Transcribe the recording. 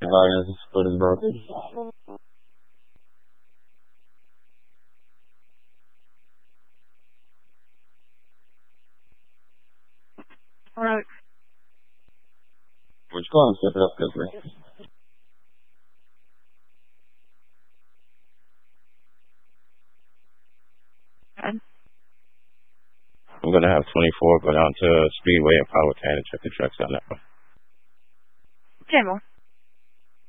domestic violence and split is broken. Alright. Which one? Step it up quickly. And I'm gonna have 24 go down to Speedway and Powhatan and check the trucks on that one. General.